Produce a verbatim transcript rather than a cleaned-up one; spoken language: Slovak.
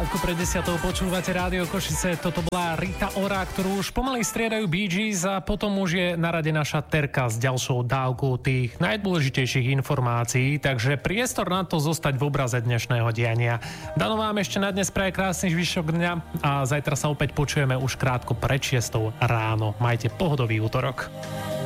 Krátko pred desiatou počúvate Rádio Košice. Toto bola Rita Ora, ktorú už pomaly striedajú Bee Gees a potom už je na rade naša Terka s ďalšou dávkou tých najdôležitejších informácií, takže priestor na to zostať v obraze dnešného diania. Dano vám ešte na dnes praje krásny zvyšok dňa a zajtra sa opäť počujeme už krátko pred šiestou ráno. Majte pohodový útorok.